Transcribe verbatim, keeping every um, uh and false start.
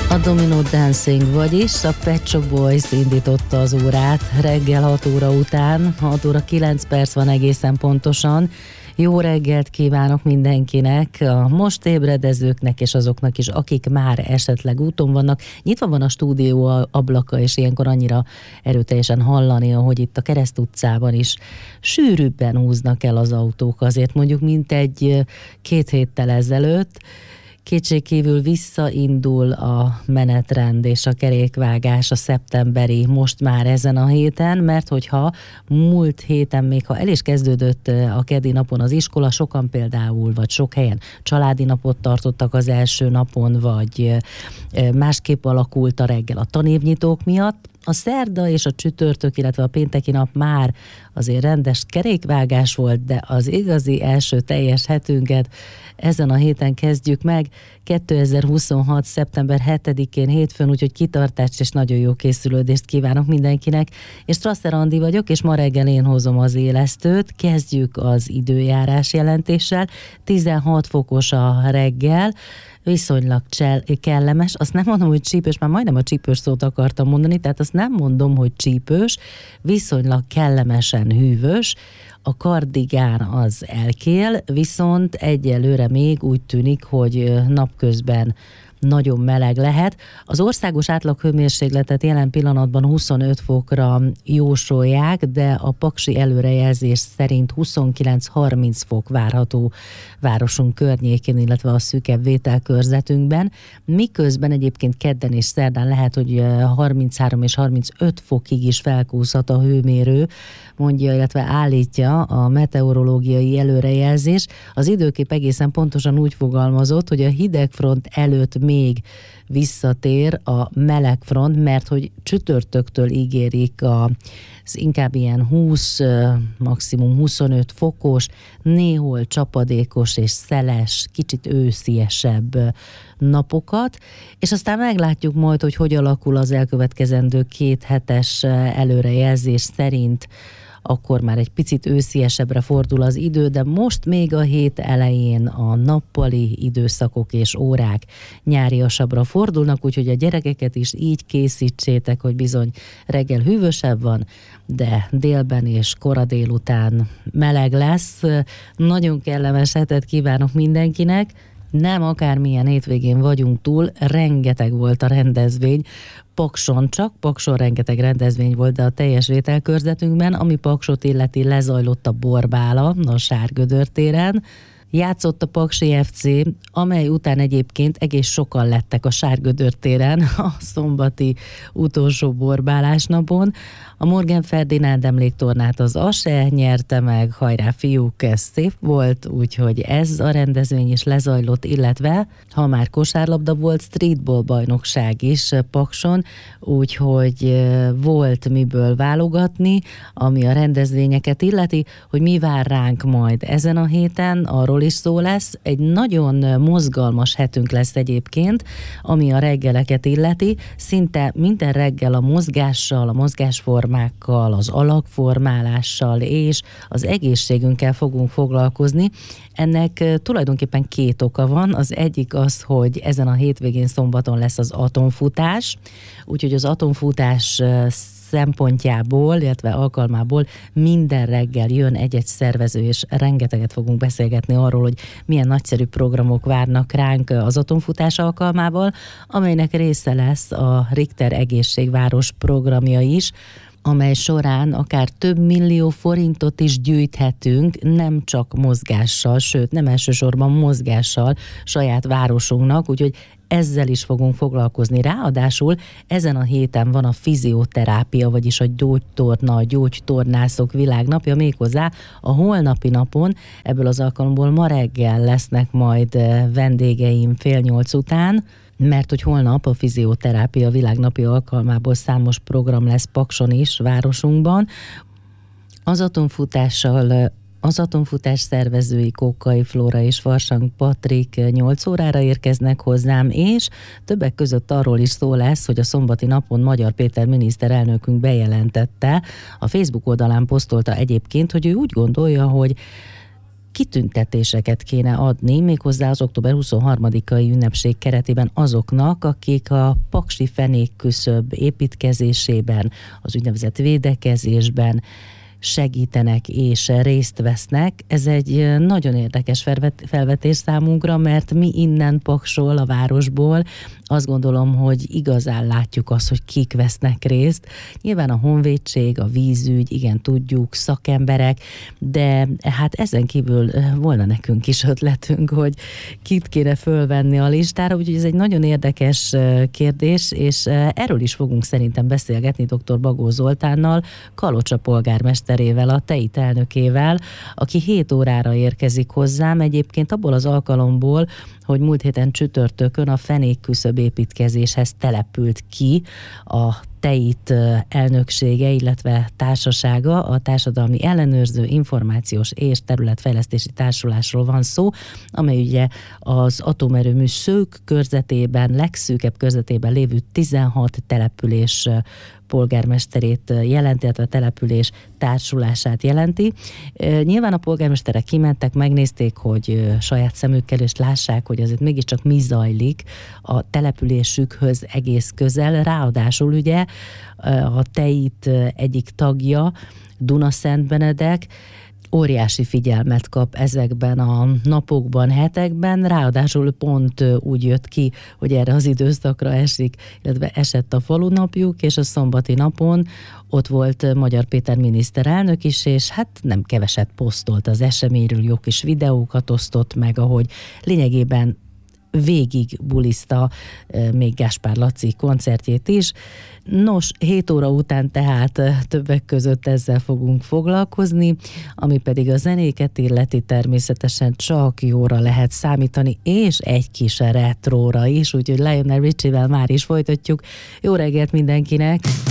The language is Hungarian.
A Domino Dancing, vagyis a Pet Shop Boys indította az órát reggel hat óra után, hat óra kilenc perc van egészen pontosan. Jó reggelt kívánok mindenkinek, a most ébredezőknek és azoknak is, akik már esetleg úton vannak. Nyitva van a stúdió ablaka, és ilyenkor annyira erőteljesen hallani, ahogy itt a Kereszt utcában is sűrűbben húznak el az autók, azért mondjuk mint egy két héttel ezelőtt. Kétségkívül visszaindul a menetrend és a kerékvágás a szeptemberi most már ezen a héten, mert hogyha múlt héten még ha el is kezdődött a keddi napon az iskola, sokan például, vagy sok helyen családi napot tartottak az első napon, vagy másképp alakult a reggel a tanévnyitók miatt, a szerda és a csütörtök, illetve a pénteki nap már azért rendes kerékvágás volt, de az igazi első teljes hetünket ezen a héten kezdjük meg, kétezer-huszonhat. szeptember hetedikén hétfőn, úgyhogy kitartást és nagyon jó készülődést kívánok mindenkinek. És Strasser Andi vagyok, és ma reggel én hozom az élesztőt. Kezdjük az időjárás jelentéssel. tizenhat fokos a reggel, viszonylag csel, kellemes, azt nem mondom, hogy csípős, már majdnem a csípős szót akartam mondani, tehát azt nem mondom, hogy csípős, viszonylag kellemesen hűvös, a kardigán az elkél, viszont egyelőre még úgy tűnik, hogy napközben nagyon meleg lehet. Az országos átlaghőmérsékletet jelen pillanatban huszonöt fokra jósolják, de a paksi előrejelzés szerint huszonkilenc-harminc fok várható városunk környékén, illetve a szűkebb vételkörzetünkben. Miközben egyébként kedden és szerdán lehet, hogy harminchárom és harmincöt fokig is felkúszhat a hőmérő, mondja, illetve állítja a meteorológiai előrejelzés. Az időkép egészen pontosan úgy fogalmazott, hogy a hidegfront előtt még visszatér a melegfront, mert hogy csütörtöktől ígérik a, az inkább ilyen húsz, maximum huszonöt fokos, néhol csapadékos és szeles, kicsit ősziesebb napokat, és aztán meglátjuk majd, hogy hogy alakul az elkövetkezendő két hetes előrejelzés szerint. Akkor már egy picit ősziesebbre fordul az idő, de most még a hét elején a nappali időszakok és órák nyáriasabbra fordulnak, úgyhogy a gyerekeket is így készítsétek, hogy bizony reggel hűvösebb van, de délben és kora délután meleg lesz. Nagyon kellemes hetet kívánok mindenkinek. Nem akármilyen hétvégén vagyunk túl, rengeteg volt a rendezvény, Pakson csak, Pakson rengeteg rendezvény volt, de a teljes vételkörzetünkben, ami Paksot illeti, lezajlott a borbála a Sárgödör téren, játszott a Paksi ef cé, amely után egyébként egész sokan lettek a Sárgödör téren a szombati utolsó borbálás napon. A Morgan Ferdinánd emléktornát az á es e nyerte meg, hajrá fiúk, ez szép volt, úgyhogy ez a rendezvény is lezajlott, illetve ha már kosárlabda volt, streetball bajnokság is Pakson, úgyhogy volt miből válogatni, ami a rendezvényeket illeti, hogy mi vár ránk majd ezen a héten, arról is szó lesz. Egy nagyon mozgalmas hetünk lesz egyébként, ami a reggeleket illeti. Szinte minden reggel a mozgással, a mozgásformákkal, az alakformálással és az egészségünkkel fogunk foglalkozni. Ennek tulajdonképpen két oka van. Az egyik az, hogy ezen a hétvégén szombaton lesz az atomfutás, úgyhogy az atomfutás szempontjából, illetve alkalmából minden reggel jön egy-egy szervező, és rengeteget fogunk beszélgetni arról, hogy milyen nagyszerű programok várnak ránk az atomfutás alkalmával, amelynek része lesz a Richter Egészségváros programja is, amely során akár több millió forintot is gyűjthetünk, nem csak mozgással, sőt, nem elsősorban mozgással saját városunknak, úgyhogy ezzel is fogunk foglalkozni. Ráadásul ezen a héten van a fizioterápia, vagyis a gyógytorna, a gyógytornászok világnapja, méghozzá a holnapi napon. Ebből az alkalomból ma reggel lesznek majd vendégeim fél nyolc után, mert hogy holnap a fizioterápia világnapja alkalmából számos program lesz Pakson is, városunkban. Az atomfutással Az atomfutás szervezői Kókai Flóra és Farsang Patrik nyolc órára érkeznek hozzám, és többek között arról is szó lesz, hogy a szombati napon Magyar Péter miniszterelnökünk bejelentette, a Facebook oldalán posztolta egyébként, hogy ő úgy gondolja, hogy kitüntetéseket kéne adni, méghozzá az október huszonharmadikai ünnepség keretében azoknak, akik a paksi fenékküszöb építkezésében, az úgynevezett védekezésben segítenek és részt vesznek. Ez egy nagyon érdekes felvetés számunkra, mert mi innen Paksról, a városból azt gondolom, hogy igazán látjuk azt, hogy kik vesznek részt. Nyilván a honvédség, a vízügy, igen, tudjuk, szakemberek, de hát ezen kívül volna nekünk is ötletünk, hogy kit kéne fölvenni a listára, úgyhogy ez egy nagyon érdekes kérdés, és erről is fogunk szerintem beszélgetni dr. Bagó Zoltánnal, Kalocsa polgármesterével, a TEIT elnökével, aki hét órára érkezik hozzám, egyébként abból az alkalomból, hogy múlt héten csütörtökön a fenékküszöb építkezéshez települt ki a TEIT elnöksége, illetve társasága, a Társadalmi Ellenőrző Információs és Területfejlesztési Társulásról van szó, amely ugye az atomerőmű szűk körzetében, legszűkebb körzetében lévő tizenhat település polgármesterét jelenti, illetve a település társulását jelenti. Nyilván a polgármesterek kimentek, megnézték, hogy saját szemükkel is lássák, hogy azért mégiscsak mi zajlik a településükhöz egész közel. Ráadásul ugye a TEIT egyik tagja, Dunaszentbenedek, óriási figyelmet kap ezekben a napokban, hetekben, ráadásul pont úgy jött ki, hogy erre az időszakra esik, illetve esett a falunapjuk, és a szombati napon ott volt Magyar Péter miniszterelnök is, és hát nem keveset posztolt az eseményről, jó kis videókat osztott meg, ahogy lényegében végig buliszta még Gáspár Laci koncertjét is. Nos, hét óra után tehát többek között ezzel fogunk foglalkozni, ami pedig a zenéket illeti, természetesen csak jóra lehet számítani, és egy kis retróra is, úgyhogy Lionel Richie-vel már is folytatjuk. Jó reggelt mindenkinek!